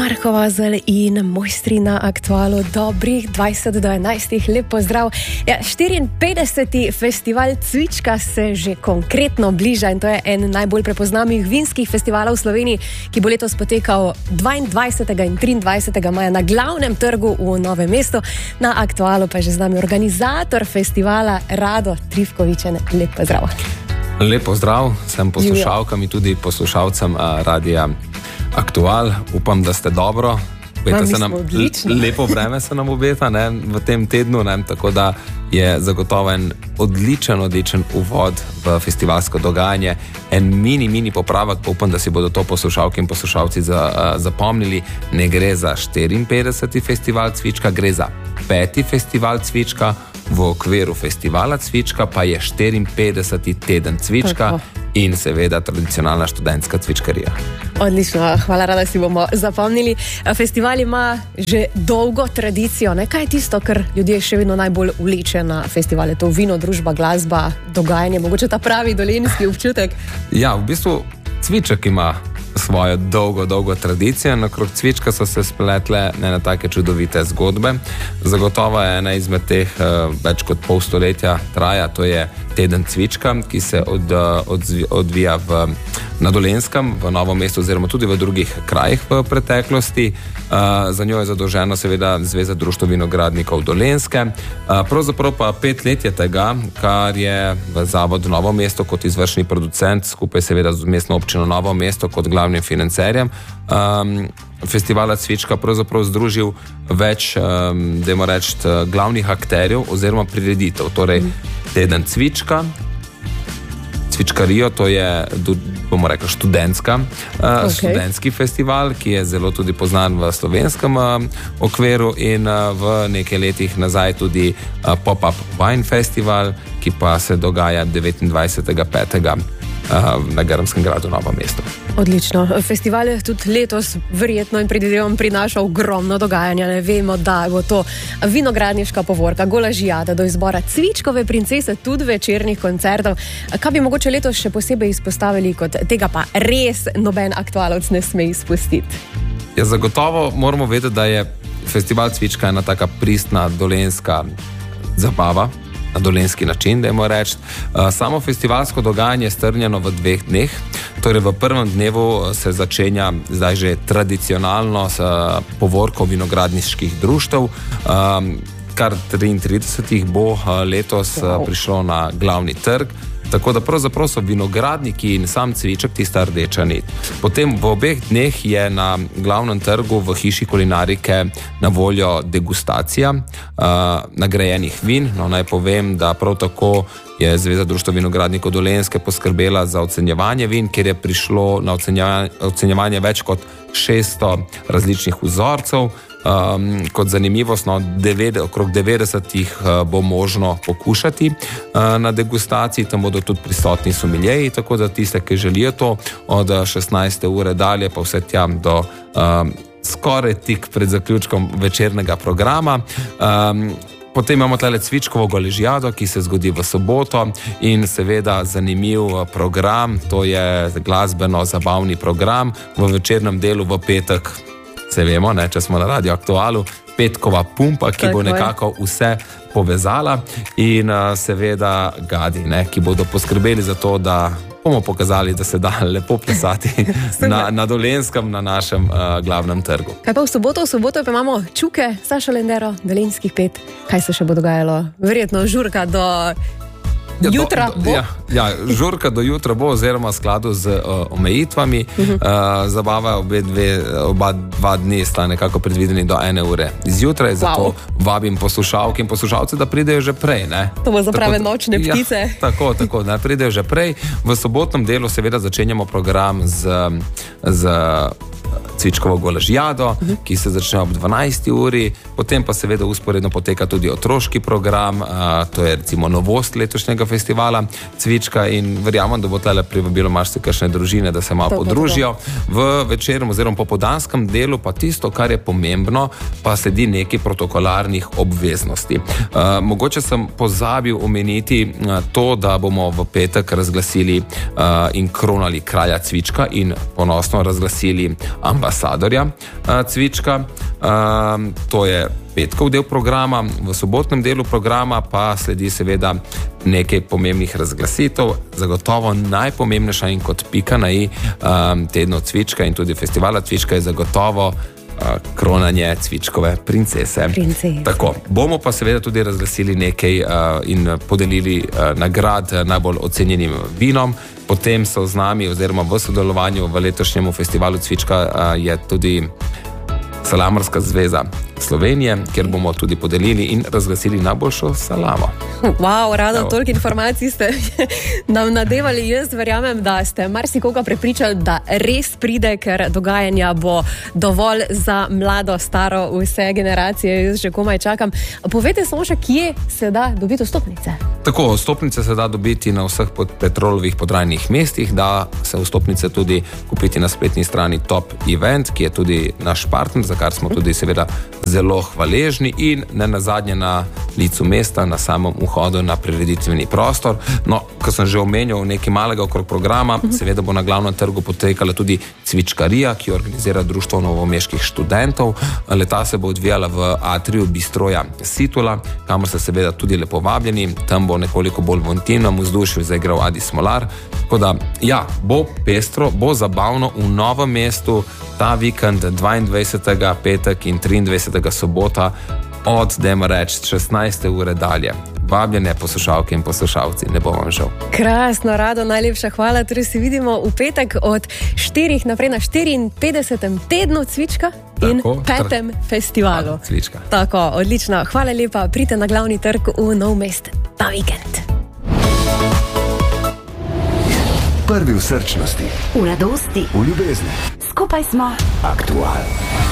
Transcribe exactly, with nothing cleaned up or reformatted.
Marko Vozelj in mojstri na Aktualu, dobrih dvajset do enajstih, lep pozdrav. Ja, štiriinpetdeseti festival Cvička se že konkretno bliža in to je en najbolj prepoznavnih vinskih festivalov v Sloveniji, ki bo letos potekal dvaindvajsetega in triindvajsetega maja na glavnem trgu v Novem mestu. Na Aktualu pa je že z nami organizator festivala Rado Trifkovičen. Lep pozdrav. Lep pozdrav, sem poslušalkam in tudi poslušalcem uh, Radia Aktual. Upam, da ste dobro. Ma, se nam, lepo vreme se nam obeta ne, v tem tednu, ne, tako da je zagotovo en odličen, odličen uvod v festivalsko dogajanje. En mini, mini popravek, pa upam, da si bodo to poslušalke in poslušalci za, uh, zapomnili. Ne gre za štiriinpetdeseti festival Cvička, gre za peti festival Cvička. V okviru festivala Cvička pa je štiriinpetdeseti teden Cvička. Tako. In seveda tradicionalna študentska cvičkarija. Odlično, hvala, rada si bomo zapomnili. Festival ima že dolgo tradicijo. Ne? Kaj je tisto, kar ljudje še vedno najbolj vleče na festivale? To vino, družba, glasba, dogajanje, mogoče ta pravi dolenjski občutek? Ja, v bistvu Cviček ima svojo dolgo, dolgo tradicijo. Nakrog Cvička so se spletle ene take čudovite zgodbe. Zagotovo je ena izmed teh uh, več kot pol stoletja traja, to je teden Cvička, ki se od, od, odvija v, na Dolenjskem, v Novem mestu oziroma tudi v drugih krajih v preteklosti. Uh, za njo je zadolžena seveda Zveza društev vinogradnikov Dolenjske. Uh, pravzaprav pa pet let je tega, kar je v Zavodu Novo mesto kot izvršni producent, skupaj seveda z mestno občino Novo mesto kot glavnim financerjem um, festivala Cvička pravzaprav združil več, um, dajmo reči, glavnih akterjev oziroma prireditev. Torej, teden Cvička, Cvičkarijo, to je, bomo rekli, študentska, uh, okay. študentski festival, ki je zelo tudi poznan v slovenskem uh, okviru in uh, v nekaj letih nazaj tudi uh, Pop-up Wine Festival, ki pa se dogaja devetindvajsetega petega na Grmskem gradu Novo mesto. Odlično. Festival je tudi letos verjetno in predvidevam prinaša ogromno dogajanja. Ne vemo, da bo to vinogradniška povorka, golažijada do izbora Cvičkove princese, tudi večernih koncertov. Kaj bi mogoče letos še posebej izpostavili, kot tega pa res noben aktualovc ne sme izpustiti? Ja, zagotovo moramo vedeti, da je festival Cvička ena taka pristna dolenjska zabava, na dolenjski način, dajmo reči. Samo festivalsko dogajanje je strnjeno v dveh dneh. Torej v prvem dnevu se začenja zdaj že tradicionalno s povorko vinogradniških društev. Kar triintrideset jih bo letos wow. prišlo na glavni trg. Tako da pravzaprav so vinogradniki in sam Cviček tista rdeča nit. Potem v obeh dneh je na glavnem trgu v hiši kulinarike na voljo degustacija uh, nagrajenih vin. No, naj povem, da prav tako je Zveza društev vinogradnikov Dolenjske poskrbela za ocenjevanje vin, kjer je prišlo na ocenjevanje, ocenjevanje več kot šeststo različnih vzorcev. Um, kot zanimivost, no, devede, okrog devetdeset jih uh, bo možno pokušati uh, na degustaciji, tam bodo tudi prisotni someljeji, tako da tiste, ki želijo to, od šestnajste ure dalje pa vse tja do um, skoraj tik pred zaključkom večernega programa. Um, Potem imamo tale Cvičkovo golažijado, ki se zgodi v soboto in seveda zanimiv program, to je glasbeno-zabavni program v večernem delu v petek. Se vemo, ne, če smo na Radio Aktualu, petkova pumpa, ki bo nekako vse povezala in uh, seveda gadi, ne, ki bodo poskrbeli za to, da bomo pokazali, da se da lepo plesati na, na Dolenjskem, na našem uh, glavnem trgu. Kaj pa v soboto? V soboto pa imamo Čuke, Sašo Lendero, Dolenjskih pet. Kaj se še bo dogajalo? Verjetno žurka do... Ja, jutra do, do, ja, ja, žurka do jutra bo oziroma v skladu z uh, omejitvami. Uh-huh. Uh, zabava obe dve, oba dva dni sta nekako predvideni do ene ure zjutraj, zato wow. vabim poslušalke in poslušalce, da pridejo že prej. Ne? To bo za prave nočne ptice. Ja, tako, tako, da pridejo že prej. V sobotnem delu seveda začenjamo program z, z Cvičkovo golažijado, uh-huh. ki se začne ob dvanajsti uri, potem pa seveda usporedno poteka tudi otroški program, a, to je recimo novost letošnjega festivala Cvička in verjamem, da bo tle privabilo marsikakšne družine, da se malo to, podružijo. To, to. V večernem oziroma popodanskem delu pa tisto, kar je pomembno, pa sledi nekaj protokolarnih obveznosti. A, mogoče sem pozabil omeniti a, to, da bomo v petek razglasili a, in kronali kralja Cvička in ponosno razglasili ambasadorja uh, Cvička. Uh, to je petkov del programa, v sobotnem delu programa pa sledi seveda nekaj pomembnih razglasitev, zagotovo najpomembnejša in kot pika na i um, tednov Cvička in tudi festivala Cvička je zagotovo uh, kronanje Cvičkove princese. princese. Tako, bomo pa seveda tudi razglasili nekaj uh, in podelili uh, nagrad najbolj ocenjenim vinom. Potem so z nami oziroma v sodelovanju v letošnjem festivalu Cvička uh, je tudi Salamarska zveza Slovenije, kjer bomo tudi podelili in razglasili najboljšo salamo. Wow, Rado, toliko informacij ste nam nadevali. Jaz verjamem, da ste marsikoga prepričali, da res pride, ker dogajanja bo dovolj za mlado, staro, vse generacije. Jaz že komaj čakam. Povejte samo še, kje se da dobiti vstopnice? Tako, vstopnice se da dobiti na vseh pod Petrolovih podrajnih mestih, da se vstopnice tudi kupiti na spletni strani Top Event, ki je tudi naš partner, za kar smo tudi seveda zelo hvaležni in ne nazadnje na licu mesta, na samem vhodu na prireditveni prostor. No, ko sem že omenjal nekaj malega okrog programa, uh-huh. seveda bo na glavnem trgu potekala tudi cvičkarija, ki organizira Društvo novomeških študentov. Leta se bo odvijala v atriju Bistroja Situla, kamor se seveda tudi lepo vabljeni. Tam bo nekoliko bolj v intimnem vzdušju zaigral Adi Smolar. Tako da, ja, bo pestro, bo zabavno v Novem mestu ta vikend dvaindvajsetega petek in triindvajsetega sobota od, dajmo reči, šestnajste ure dalje. Vabljene poslušalke in poslušalci, ne bo vam žal. Krasno, Rado, najlepša hvala. Torej se vidimo v petek od štirih naprej na štiriinpetdesetem tednu Cvička in Tako, petem tr... festivalu. Hvala, Cvička. Tako, odlično. Hvala lepa. Pridite na glavni trg v Nov Mest ta vikend. Prvi v srčnosti, v radosti, v ljubezni. Skupaj smo Aktual.